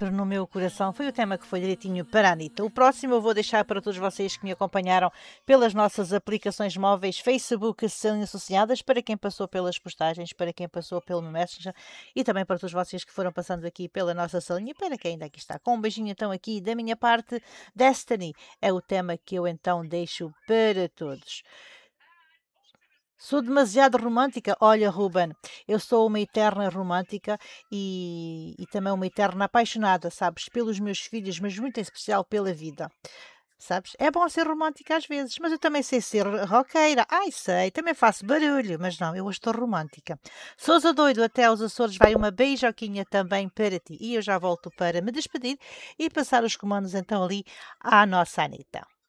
sempre no meu coração. Foi o tema que foi direitinho para a Anitta. O próximo eu vou deixar para todos vocês que me acompanharam pelas nossas aplicações móveis, Facebook, Salinhas Associadas, para quem passou pelas postagens, para quem passou pelo Messenger e também para todos vocês que foram passando aqui pela nossa salinha e para quem ainda aqui está. Com um beijinho então aqui da minha parte, Destiny é o tema que eu então deixo para todos. Sou demasiado romântica? Olha, Ruben, eu sou uma eterna romântica e também uma eterna apaixonada, sabes, pelos meus filhos, mas muito em especial pela vida. Sabes? É bom ser romântica às vezes, mas eu também sei ser roqueira. Ai, sei, também faço barulho, mas não, eu hoje estou romântica. Sousa doido, até aos Açores vai uma beijoquinha também para ti. E eu já volto para me despedir e passar os comandos então ali à nossa Anitta.